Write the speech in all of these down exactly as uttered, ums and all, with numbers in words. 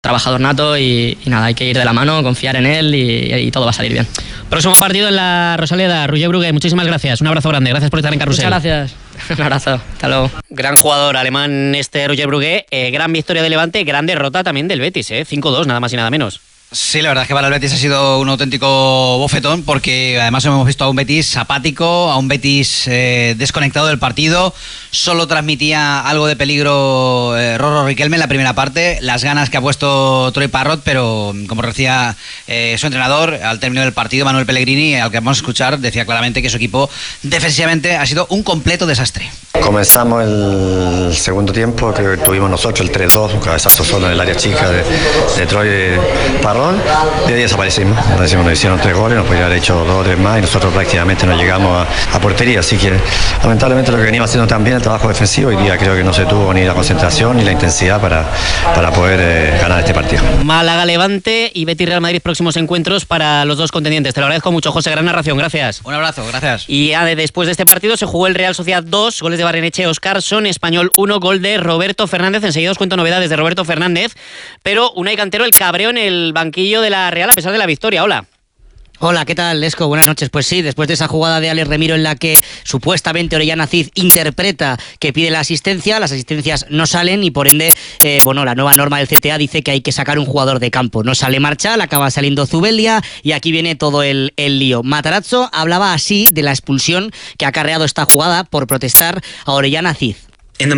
trabajador nato y, y nada, hay que ir de la mano, confiar en él y, y todo va a salir bien. Próximo partido en la Rosaleda, Roger Brugué, muchísimas gracias, un abrazo grande, gracias por estar en Carrusel. Muchas gracias, un abrazo, hasta luego. Gran jugador alemán este Roger Brugué, eh, gran victoria de Levante, gran derrota también del Betis, eh, cinco dos, nada más y nada menos. Sí, la verdad es que para el Betis ha sido un auténtico bofetón, porque además hemos visto a un Betis apático, a un Betis eh, desconectado del partido. Solo transmitía algo de peligro eh, Rorro Riquelme en la primera parte, las ganas que ha puesto Troy Parrott, pero como decía eh, su entrenador al término del partido, Manuel Pellegrini, al que vamos a escuchar, decía claramente que su equipo defensivamente ha sido un completo desastre. Comenzamos el segundo tiempo que tuvimos nosotros, el tres dos, un cabezazo solo en el área chica de, de Troy Parrott. Y ahí desaparecimos, desaparecimos, nos hicieron tres goles, nos podían haber hecho dos o tres más y nosotros prácticamente no llegamos a, a portería, así que lamentablemente lo que venimos haciendo también el trabajo defensivo, hoy día creo que no se tuvo ni la concentración ni la intensidad para, para poder eh, ganar este partido. Málaga, Levante y Betis Real Madrid, próximos encuentros para los dos contendientes. Te lo agradezco mucho, José, gran narración, gracias. Un abrazo, gracias. Y ya después de este partido se jugó el Real Sociedad dos, goles de Barrenechea, Oscarson, Español uno, gol de Roberto Fernández. Enseguida os cuento novedades de Roberto Fernández, pero Unai Cantero, el cabreo en el banquillo de la Real a pesar de la victoria. Hola. Hola, ¿qué tal, Lesco? Buenas noches. Pues sí, después de esa jugada de Alex Remiro en la que supuestamente Orellana Cid interpreta que pide la asistencia, las asistencias no salen y por ende, eh, bueno, la nueva norma del C T A dice que hay que sacar un jugador de campo. No sale Marchal, acaba saliendo Zubeldia y aquí viene todo el, el lío. Matarazzo hablaba así de la expulsión que ha acarreado esta jugada por protestar a Orellana Cid. En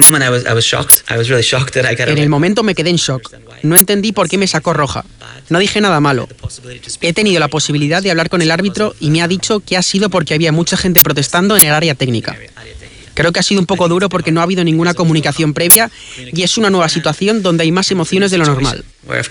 el momento me quedé en shock. No entendí por qué me sacó roja. No dije nada malo. He tenido la posibilidad de hablar con el árbitro y me ha dicho que ha sido porque había mucha gente protestando en el área técnica. Creo que ha sido un poco duro porque no ha habido ninguna comunicación previa y es una nueva situación donde hay más emociones de lo normal.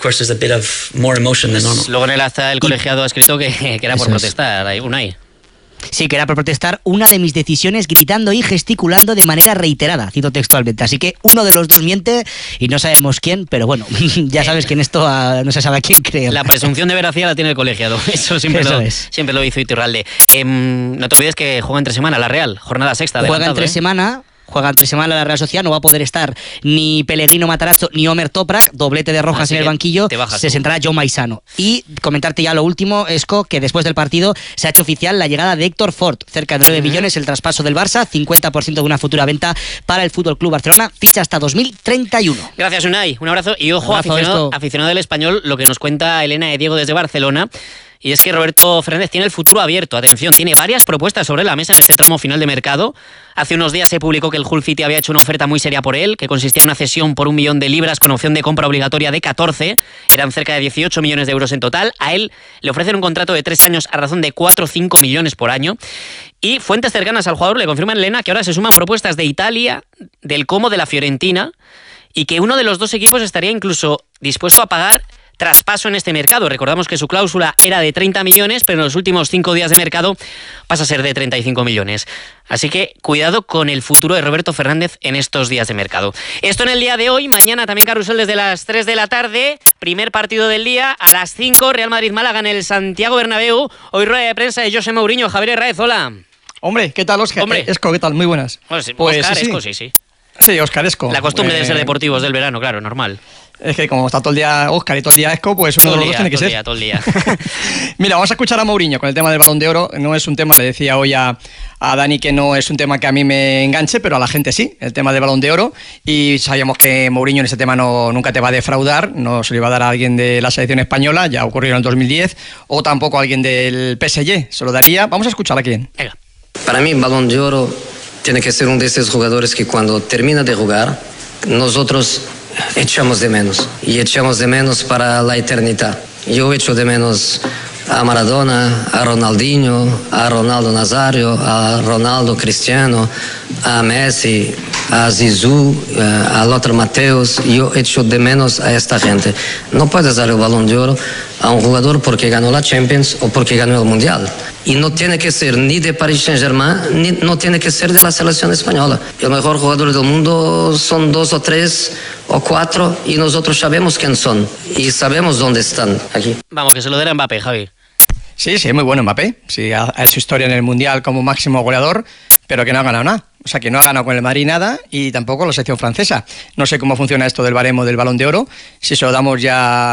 Luego en el acta el colegiado ha escrito que, que era por protestar, Unai. Sí, que era por protestar una de mis decisiones gritando y gesticulando de manera reiterada, cito textualmente. Así que uno de los dos miente y no sabemos quién, pero bueno, ya sabes que en esto uh, no se sabe a quién creer. La presunción de veracidad la tiene el colegiado, eso siempre, eso lo, es. siempre lo hizo Iturralde. Eh, no te olvides que juega entre semana la Real, jornada sexta. Juega entre ¿eh? semana... Juega entre semana la Real Sociedad, no va a poder estar ni Pellegrino Matarazzo ni Omer Toprak, doblete de Rojas Así en el banquillo, se sentará John Maisano. Y comentarte ya lo último, Esco, que después del partido se ha hecho oficial la llegada de Héctor Fort, cerca de nueve uh-huh. millones el traspaso del Barça, cincuenta por ciento de una futura venta para el F C Barcelona, ficha hasta dos mil treinta y uno. Gracias, Unai, un abrazo y ojo, abrazo aficionado, aficionado del Español, lo que nos cuenta Elena de Diego desde Barcelona. Y es que Roberto Fernández tiene el futuro abierto. Atención, tiene varias propuestas sobre la mesa en este tramo final de mercado. Hace unos días se publicó que el Hull City había hecho una oferta muy seria por él, que consistía en una cesión por un millón de libras con opción de compra obligatoria de catorce. Eran cerca de dieciocho millones de euros en total. A él le ofrecen un contrato de tres años a razón de cuatro o cinco millones por año. Y fuentes cercanas al jugador le confirman, Elena, que ahora se suman propuestas de Italia, del Como, de la Fiorentina, y que uno de los dos equipos estaría incluso dispuesto a pagar traspaso en este mercado. Recordamos que su cláusula era de treinta millones, pero en los últimos cinco días de mercado pasa a ser de treinta y cinco millones. Así que cuidado con el futuro de Roberto Fernández en estos días de mercado. Esto en el día de hoy. Mañana también Carrusel desde las tres de la tarde. Primer partido del día a las cinco. Real Madrid-Málaga en el Santiago Bernabéu. Hoy rueda de prensa de José Mourinho. Javier Herráez, hola. Hombre, ¿qué tal, Óscar? Hombre. Esco, ¿qué tal? Muy buenas. Pues, pues Óscar, sí, Esco, sí, sí. Sí, Óscar Esco. La costumbre eh... de ser deportivos del verano, claro, normal. Es que como está todo el día Óscar y todo el día Esco, pues uno todo de los día, dos tiene que todo ser. Día, todo el día. Mira, vamos a escuchar a Mourinho con el tema del Balón de Oro. No es un tema, le decía hoy a, a Dani que no es un tema que a mí me enganche, pero a la gente sí, el tema del Balón de Oro. Y sabíamos que Mourinho en ese tema no, nunca te va a defraudar, no se lo iba a dar a alguien de la selección española, ya ocurrió en el dos mil diez, o tampoco a alguien del P S G, se lo daría. Vamos a escuchar a quién. Venga. Para mí, Balón de Oro tiene que ser uno de esos jugadores que cuando termina de jugar, nosotros echamos de menos, y echamos de menos para la eternidad. Yo echo de menos a Maradona, a Ronaldinho, a Ronaldo Nazario, a Ronaldo Cristiano, a Messi, a Zizou, a Lothar Matthäus. Yo echo de menos a esta gente. No puedes dar el Balón de Oro a un jugador porque ganó la Champions o porque ganó el Mundial. Y no tiene que ser ni de Paris Saint-Germain, ni no tiene que ser de la selección española. El mejor jugador del mundo son dos o tres o cuatro y nosotros sabemos quién son y sabemos dónde están aquí. Vamos, que se lo den a Mbappé, Javi. Sí, sí, es muy bueno Mbappé. Sí, ha, ha hecho historia en el Mundial como máximo goleador, pero que no ha ganado nada. o sea que no ha ganado con el Madrid nada y tampoco la selección francesa. No sé cómo funciona esto del baremo del Balón de Oro, si se lo damos ya